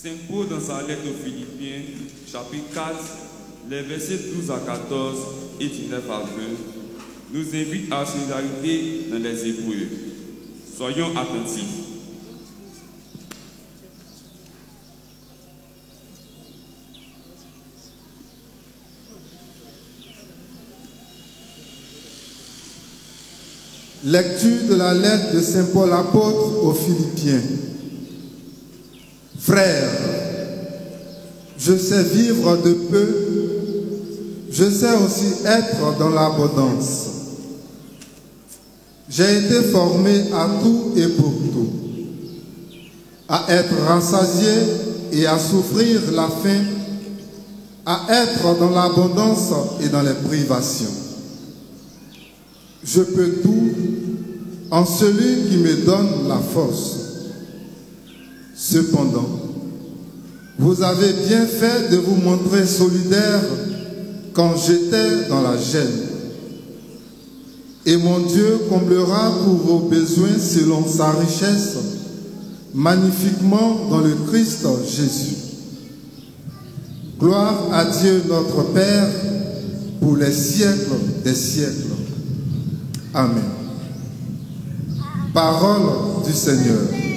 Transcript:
Saint Paul, dans sa lettre aux Philippiens, chapitre 4, les versets 12 à 14 et 19 à 20, nous invite à la solidarité dans les épreuves. Soyons attentifs. Lecture de la lettre de Saint Paul apôtre aux Philippiens. Frères, je sais vivre de peu, je sais aussi être dans l'abondance. J'ai été formé à tout et pour tout, à être rassasié et à souffrir la faim, à être dans l'abondance et dans les privations. Je peux tout en celui qui me donne la force. Cependant, vous avez bien fait de vous montrer solidaire quand j'étais dans la gêne. Et mon Dieu comblera pour vos besoins selon sa richesse, magnifiquement dans le Christ Jésus. Gloire à Dieu notre Père pour les siècles des siècles. Amen. Parole du Seigneur.